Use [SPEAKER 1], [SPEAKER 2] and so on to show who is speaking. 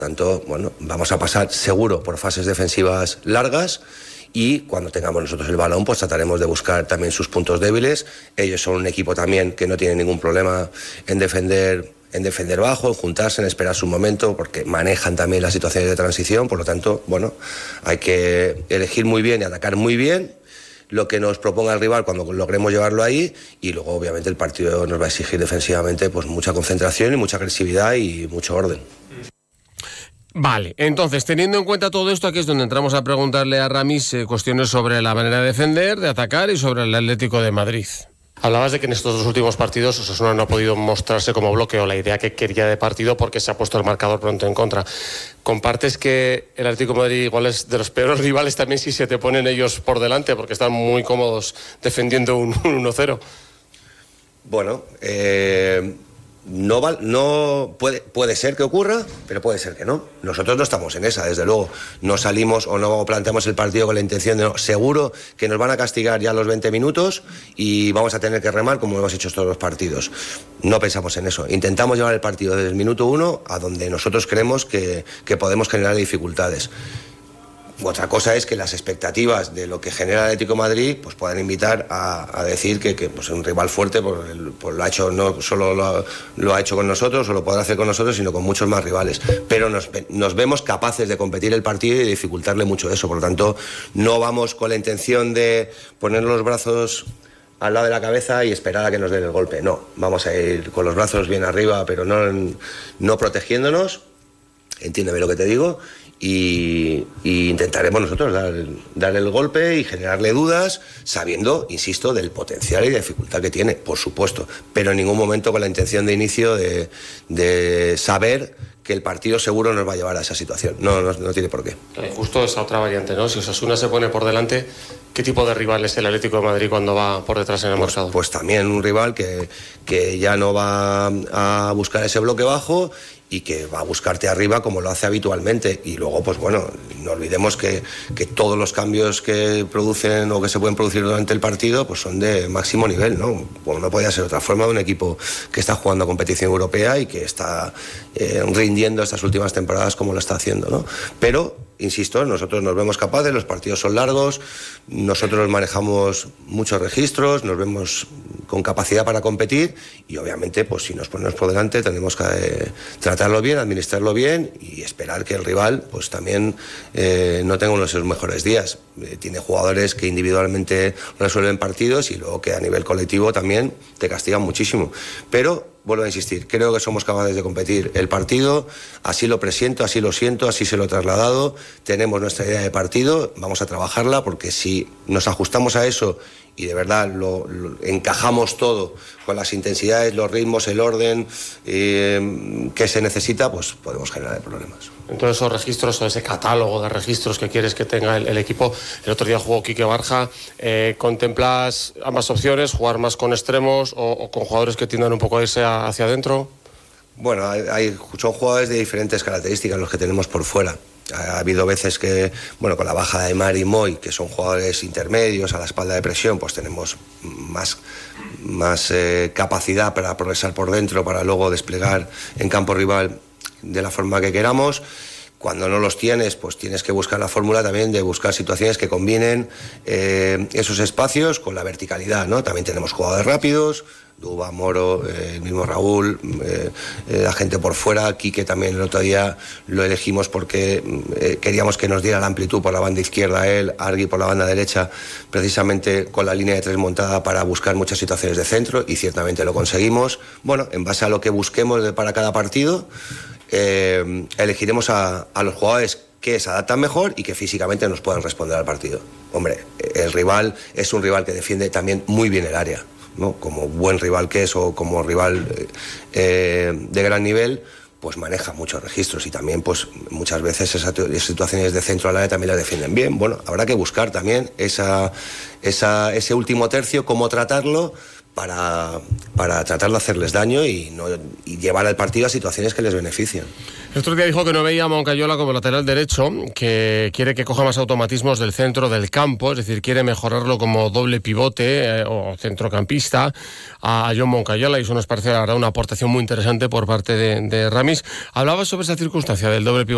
[SPEAKER 1] tanto, bueno, vamos a pasar seguro por fases defensivas largas y cuando tengamos nosotros el balón, pues trataremos de buscar también sus puntos débiles. Ellos son un equipo también que no tiene ningún problema en defender bajo, en juntarse, en esperar su momento, porque manejan también las situaciones de transición. Por lo tanto, bueno, hay que elegir muy bien y atacar muy bien lo que nos proponga el rival cuando logremos llevarlo ahí, y luego obviamente el partido nos va a exigir defensivamente pues mucha concentración y mucha agresividad y mucho orden.
[SPEAKER 2] Vale, entonces, teniendo en cuenta todo esto, aquí es donde entramos a preguntarle a Ramis cuestiones sobre la manera de defender, de atacar y sobre el Atlético de Madrid. Hablabas de que en estos dos últimos partidos Osasuna no ha podido mostrarse como bloque o la idea que quería de partido porque se ha puesto el marcador pronto en contra. ¿Compartes que el Atlético de Madrid igual es de los peores rivales también si se te ponen ellos por delante porque están muy cómodos defendiendo un 1-0?
[SPEAKER 1] Bueno, no puede ser que ocurra, pero puede ser que no. Nosotros no estamos en esa, desde luego. No salimos o no planteamos el partido con la intención de seguro que nos van a castigar ya los 20 minutos y vamos a tener que remar como hemos hecho todos los partidos. No pensamos en eso. Intentamos llevar el partido desde el minuto 1 a donde nosotros creemos que podemos generar dificultades. Otra cosa es que las expectativas de lo que genera el Atlético de Madrid pues puedan invitar a decir que pues un rival fuerte pues lo ha hecho, no solo lo ha hecho con nosotros o lo podrá hacer con nosotros, sino con muchos más rivales. Pero nos vemos capaces de competir el partido y de dificultarle mucho eso. Por lo tanto, no vamos con la intención de poner los brazos al lado de la cabeza y esperar a que nos den el golpe. No, vamos a ir con los brazos bien arriba, pero no protegiéndonos. Entiéndeme lo que te digo. Y intentaremos nosotros dar el golpe y generarle dudas, sabiendo, insisto, del potencial y dificultad que tiene, por supuesto, pero en ningún momento con la intención de inicio de saber que el partido seguro nos va a llevar a esa situación. No tiene por qué.
[SPEAKER 2] Justo esa otra variante, ¿no? Si Osasuna se pone por delante, ¿qué tipo de rival es el Atlético de Madrid cuando va por detrás en el marcador?
[SPEAKER 1] Pues también un rival que ya no va a buscar ese bloque bajo y que va a buscarte arriba como lo hace habitualmente. Y luego, pues bueno, no olvidemos que todos los cambios que producen o que se pueden producir durante el partido pues son de máximo nivel, ¿no? Pues no podía ser otra forma de un equipo que está jugando competición europea y que está rindiendo estas últimas temporadas como lo está haciendo, ¿no? Pero, insisto, nosotros nos vemos capaces, los partidos son largos, nosotros manejamos muchos registros, nos vemos con capacidad para competir y obviamente pues si nos ponemos por delante tenemos que tratarlo bien, administrarlo bien y esperar que el rival pues también no tenga uno de sus mejores días. Tiene jugadores que individualmente resuelven partidos y luego que a nivel colectivo también te castigan muchísimo. Pero vuelvo a insistir, creo que somos capaces de competir el partido, así lo presiento, así lo siento, así se lo he trasladado, tenemos nuestra idea de partido, vamos a trabajarla porque si nos ajustamos a eso y de verdad lo encajamos todo con las intensidades, los ritmos, el orden que se necesita, pues podemos generar problemas.
[SPEAKER 2] Entonces esos registros o ese catálogo de registros que quieres que tenga el equipo, el otro día jugó Quique Barja, ¿contemplas ambas opciones, jugar más con extremos o con jugadores que tiendan un poco a irse hacia adentro?
[SPEAKER 1] Bueno, son jugadores de diferentes características los que tenemos por fuera. Ha habido veces que, bueno, con la baja de Aimar y Moy, que son jugadores intermedios a la espalda de presión, pues tenemos más capacidad para progresar por dentro, para luego desplegar en campo rival de la forma que queramos. Cuando no los tienes, pues tienes que buscar la fórmula también de buscar situaciones que combinen esos espacios con la verticalidad, ¿no? También tenemos jugadores rápidos, Duba, Moro, el mismo Raúl, la gente por fuera. Quique también el otro día lo elegimos porque queríamos que nos diera la amplitud por la banda izquierda él, Argui por la banda derecha, precisamente con la línea de tres montada para buscar muchas situaciones de centro y ciertamente lo conseguimos. Bueno, en base a lo que busquemos para cada partido, elegiremos a los jugadores que se adaptan mejor y que físicamente nos puedan responder al partido. Hombre, el rival es un rival que defiende también muy bien el área, ¿no? Como buen rival que es o como rival de gran nivel, pues maneja muchos registros y también pues muchas veces esas situaciones de centro al área también las defienden bien. Bueno, habrá que buscar también ese último tercio, cómo tratarlo para tratar de hacerles daño y llevar al partido a situaciones que les beneficien.
[SPEAKER 2] El otro día dijo que no veía a Moncayola como lateral derecho, que quiere que coja más automatismos del centro del campo, es decir, quiere mejorarlo como doble pivote o centrocampista a Jon Moncayola, y eso nos parece, la verdad, una aportación muy interesante por parte de Ramis. Hablaba sobre esa circunstancia del doble pivote.